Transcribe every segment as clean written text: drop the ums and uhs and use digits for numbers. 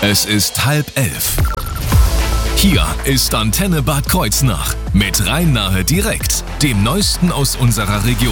Es ist 10:30. Hier ist Antenne Bad Kreuznach mit Rhein-Nahe direkt, dem Neuesten aus unserer Region.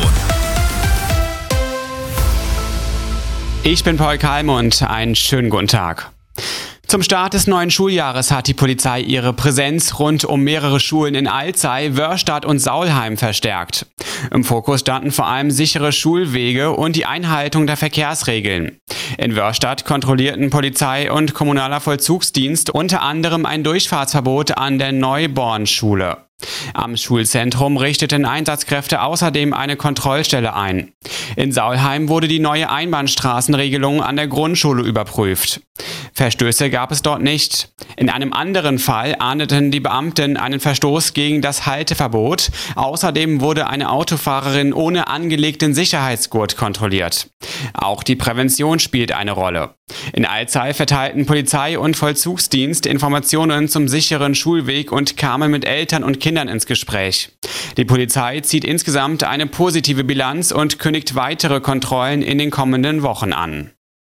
Ich bin Paul Kalmund, einen schönen guten Tag. Zum Start des neuen Schuljahres hat die Polizei ihre Präsenz rund um mehrere Schulen in Alzey, Wörrstadt und Saulheim verstärkt. Im Fokus standen vor allem sichere Schulwege und die Einhaltung der Verkehrsregeln. In Wörrstadt kontrollierten Polizei und kommunaler Vollzugsdienst unter anderem ein Durchfahrtsverbot an der Neuborn-Schule. Am Schulzentrum richteten Einsatzkräfte außerdem eine Kontrollstelle ein. In Saulheim wurde die neue Einbahnstraßenregelung an der Grundschule überprüft. Verstöße gab es dort nicht. In einem anderen Fall ahndeten die Beamten einen Verstoß gegen das Halteverbot. Außerdem wurde eine Autofahrerin ohne angelegten Sicherheitsgurt kontrolliert. Auch die Prävention spielt eine Rolle. In Alzey verteilten Polizei und Vollzugsdienst Informationen zum sicheren Schulweg und kamen mit Eltern und Kindern ins Gespräch. Die Polizei zieht insgesamt eine positive Bilanz und kündigt weitere Kontrollen in den kommenden Wochen an.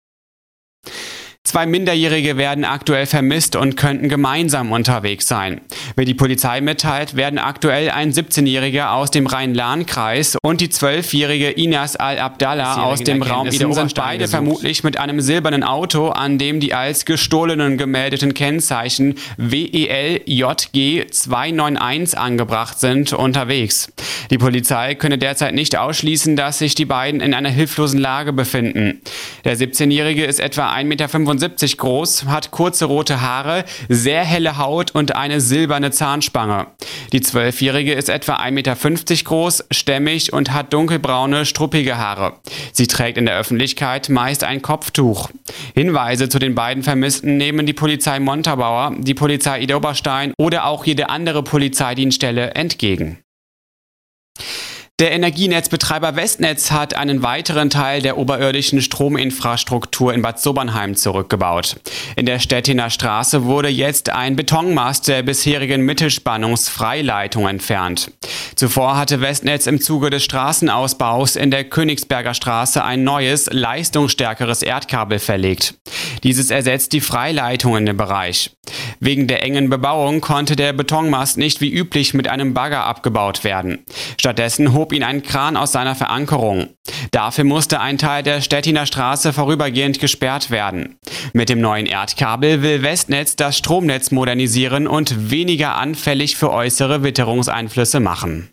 2 Minderjährige werden aktuell vermisst und könnten gemeinsam unterwegs sein. Wie die Polizei mitteilt, werden aktuell ein 17-Jähriger aus dem Rhein-Lahn-Kreis und die 12-jährige Inas Al-Abdallah aus dem Raum Ida sind beide vermutlich mit einem silbernen Auto, an dem die als gestohlenen gemeldeten Kennzeichen WELJG 291 angebracht sind, unterwegs. Die Polizei könne derzeit nicht ausschließen, dass sich die beiden in einer hilflosen Lage befinden. Der 17-Jährige ist etwa 1,75 Meter groß, hat kurze rote Haare, sehr helle Haut und eine silberne Zahnspange. Die 12-Jährige ist etwa 1,50 Meter groß, stämmig und hat dunkelbraune, struppige Haare. Sie trägt in der Öffentlichkeit meist ein Kopftuch. Hinweise zu den beiden Vermissten nehmen die Polizei Montabaur, die Polizei Idar-Oberstein oder auch jede andere Polizeidienststelle entgegen. Der Energienetzbetreiber Westnetz hat einen weiteren Teil der oberirdischen Strominfrastruktur in Bad Sobernheim zurückgebaut. In der Stettiner Straße wurde jetzt ein Betonmast der bisherigen Mittelspannungsfreileitung entfernt. Zuvor hatte Westnetz im Zuge des Straßenausbaus in der Königsberger Straße ein neues, leistungsstärkeres Erdkabel verlegt. Dieses ersetzt die Freileitung in dem Bereich. Wegen der engen Bebauung konnte der Betonmast nicht wie üblich mit einem Bagger abgebaut werden. Stattdessen hob ihn ein Kran aus seiner Verankerung. Dafür musste ein Teil der Stettiner Straße vorübergehend gesperrt werden. Mit dem neuen Erdkabel will Westnetz das Stromnetz modernisieren und weniger anfällig für äußere Witterungseinflüsse machen.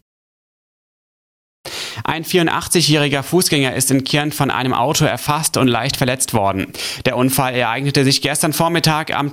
Ein 84-jähriger Fußgänger ist in Kirn von einem Auto erfasst und leicht verletzt worden. Der Unfall ereignete sich gestern Vormittag im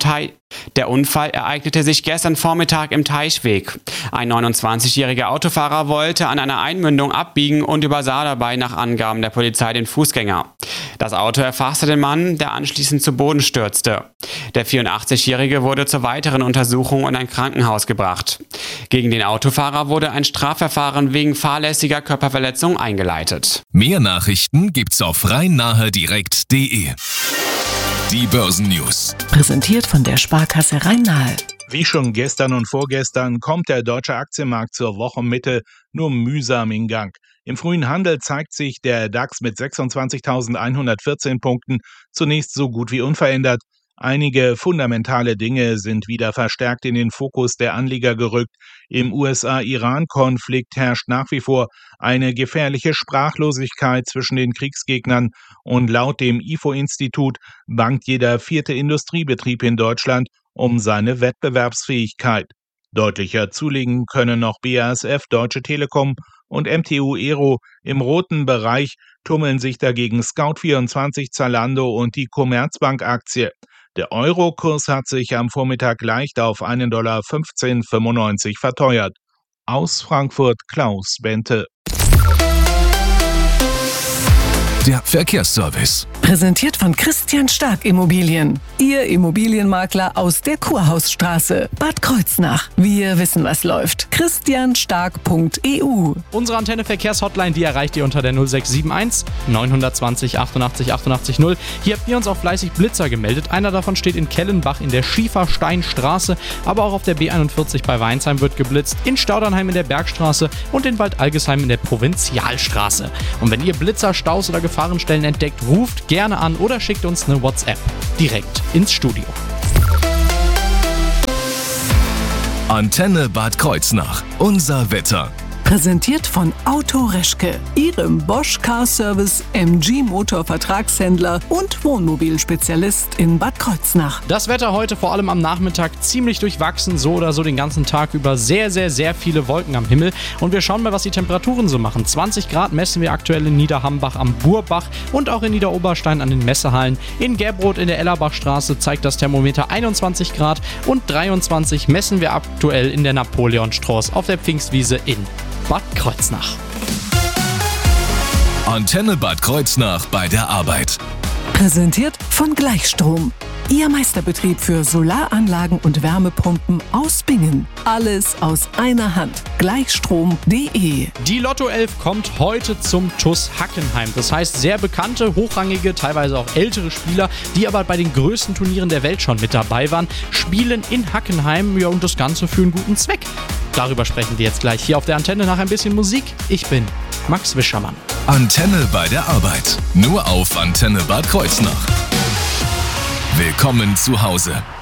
Teichweg. Ein 29-jähriger Autofahrer wollte an einer Einmündung abbiegen und übersah dabei nach Angaben der Polizei den Fußgänger. Das Auto erfasste den Mann, der anschließend zu Boden stürzte. Der 84-jährige wurde zur weiteren Untersuchung in ein Krankenhaus gebracht. Gegen den Autofahrer wurde ein Strafverfahren wegen fahrlässiger Körperverletzung eingeleitet. Mehr Nachrichten gibt's auf rhein-nahe-direkt.de. Die Börsennews. Präsentiert von der Sparkasse Rhein-Nahe. Wie schon gestern und vorgestern kommt der deutsche Aktienmarkt zur Wochenmitte nur mühsam in Gang. Im frühen Handel zeigt sich der DAX mit 26.114 Punkten zunächst so gut wie unverändert. Einige fundamentale Dinge sind wieder verstärkt in den Fokus der Anleger gerückt. Im USA-Iran-Konflikt herrscht nach wie vor eine gefährliche Sprachlosigkeit zwischen den Kriegsgegnern und laut dem IFO-Institut bangt jeder 4. Industriebetrieb in Deutschland um seine Wettbewerbsfähigkeit. Deutlicher zulegen können noch BASF, Deutsche Telekom und MTU Aero. Im roten Bereich tummeln sich dagegen Scout24, Zalando und die Commerzbank-Aktie. Der Euro-Kurs hat sich am Vormittag leicht auf $1,1595 verteuert. Aus Frankfurt Klaus Bente. Der Verkehrsservice. Präsentiert von Christian Stark Immobilien. Ihr Immobilienmakler aus der Kurhausstraße, Bad Kreuznach. Wir wissen, was läuft. christianstark.eu. Unsere Antenne Verkehrshotline, die erreicht ihr unter der 0671 920 88 88 0. Hier habt ihr uns auch fleißig Blitzer gemeldet. Einer davon steht in Kellenbach in der Schiefersteinstraße, aber auch auf der B41 bei Weinsheim wird geblitzt, in Staudernheim in der Bergstraße und in Waldalgesheim in der Provinzialstraße. Und wenn ihr Blitzer, Staus oder Gefahrenstellen entdeckt, ruft gerne an oder schickt uns eine WhatsApp direkt ins Studio. Antenne Bad Kreuznach. Unser Wetter. Präsentiert von Auto Reschke, Ihrem Bosch Car Service MG Motor Vertragshändler und Wohnmobilspezialist in Bad Kreuznach. Das Wetter heute vor allem am Nachmittag ziemlich durchwachsen, so oder so den ganzen Tag über sehr, sehr, sehr viele Wolken am Himmel. Und wir schauen mal, was die Temperaturen so machen. 20 Grad messen wir aktuell in Niederhambach am Burbach und auch in Niederoberstein an den Messehallen. In Gerbrodt in der Ellerbachstraße zeigt das Thermometer 21 Grad und 23 messen wir aktuell in der Napoleonstraße auf der Pfingstwiese in Bad Kreuznach. Antenne Bad Kreuznach bei der Arbeit. Präsentiert von Gleichstrom. Ihr Meisterbetrieb für Solaranlagen und Wärmepumpen aus Bingen. Alles aus einer Hand. Gleichstrom.de. Die Lotto 11 kommt heute zum TuS Hackenheim. Das heißt, sehr bekannte, hochrangige, teilweise auch ältere Spieler, die aber bei den größten Turnieren der Welt schon mit dabei waren, spielen in Hackenheim, ja, und das Ganze für einen guten Zweck. Darüber sprechen wir jetzt gleich hier auf der Antenne nach ein bisschen Musik. Ich bin Max Wischermann. Antenne bei der Arbeit. Nur auf Antenne Bad Kreuznach. Willkommen zu Hause.